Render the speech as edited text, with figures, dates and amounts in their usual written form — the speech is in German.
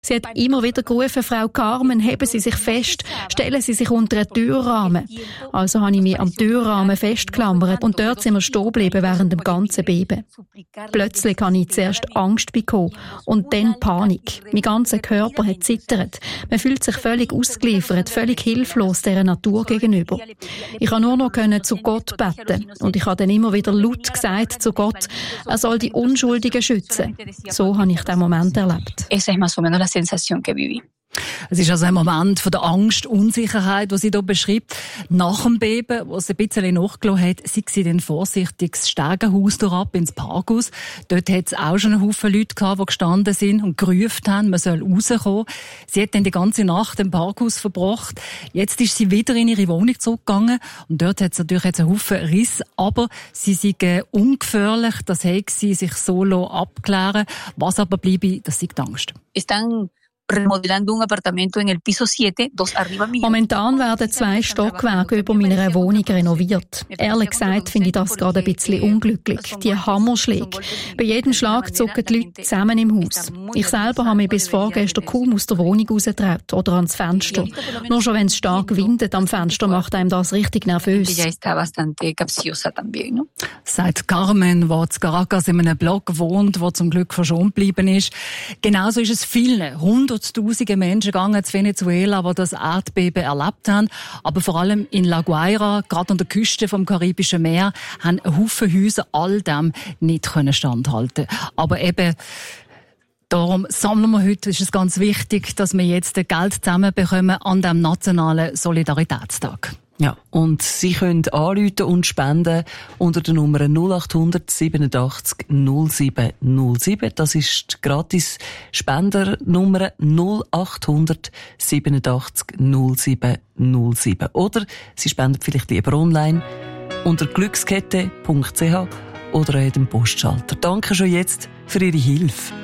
Sie hat immer wieder gerufen, Frau Carmen, heben Sie sich fest, stellen Sie sich unter einen Türrahmen. Also habe ich mich am Türrahmen festgeklammert und dort sind wir stehen geblieben während dem ganzen Beben. Plötzlich habe ich zuerst Angst bekommen und dann Panik. Mein ganzer Körper hat zittert. Man fühlt sich völlig ausgeliefert, völlig hilflos dieser Natur gegenüber. Ich konnte nur noch zu Gott beten und ich habe dann immer wieder laut gesagt zu Gott, er soll die Unschuldigen schützen. So habe ich diesen Moment erlebt. Esa es más o menos la sensación que viví. Es ist also ein Moment von der Angst, Unsicherheit, die sie hier beschreibt. Nach dem Beben, wo sie ein bisschen nachgelassen hat, sei sie dann vorsichtig das Stegenhaus durchab ins Parkhaus. Dort hat es auch schon einen Haufen Leute gehabt, die gestanden sind und gerufen haben, man soll rauskommen. Sie hat dann die ganze Nacht im Parkhaus verbracht. Jetzt ist sie wieder in ihre Wohnung zurückgegangen und dort hat es natürlich jetzt einen Haufen Riss, aber sie sind ungefährlich, das hat sie sich solo abklären. Was aber bleibe, das sei die Angst. Remodelando un apartamento en el piso 7, dos arriba mío. Momentan werden 2 Stockwerke über meiner Wohnung renoviert. Ehrlich gesagt finde ich das gerade ein bisschen unglücklich. Die Hammerschläge. Bei jedem Schlag zucken die Leute zusammen im Haus. Ich selber habe mich bis vorgestern kaum aus der Wohnung rausgetraut oder ans Fenster. Nur schon wenn es stark windet am Fenster, macht einem das richtig nervös. Sagt Carmen, die in Caracas in einem Block wohnt, der zum Glück verschont geblieben ist. Genauso ist es vielen Hunderttausende Menschen gegangen zu Venezuela, die das Erdbeben erlebt haben. Aber vor allem in La Guaira, gerade an der Küste vom Karibischen Meer, haben ein Haufen Häuser all dem nicht standhalten können. Aber eben, darum sammeln wir heute, ist es ganz wichtig, dass wir jetzt Geld zusammenbekommen an dem nationalen Solidaritätstag. Ja, und Sie können anrufen und spenden unter der Nummer 0800 87 07 07. Das ist die gratis Spendernummer 0800 87 07 07. Oder Sie spenden vielleicht lieber online unter glückskette.ch oder an dem Postschalter. Danke schon jetzt für Ihre Hilfe.